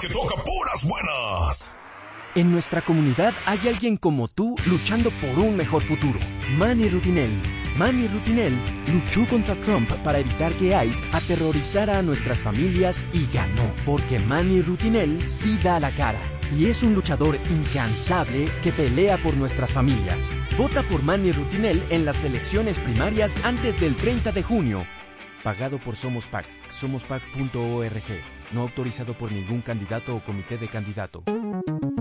que toca puras buenas. En nuestra comunidad hay alguien como tú luchando por un mejor futuro. Manny Rutinel. Manny Rutinel luchó contra Trump para evitar que ICE aterrorizara a nuestras familias y ganó. Porque Manny Rutinel sí da la cara. Y es un luchador incansable que pelea por nuestras familias. Vota por Manny Rutinel en las elecciones primarias antes del 30 de junio. Pagado por Somos PAC. SomosPAC.org. No autorizado por ningún candidato o comité de candidato.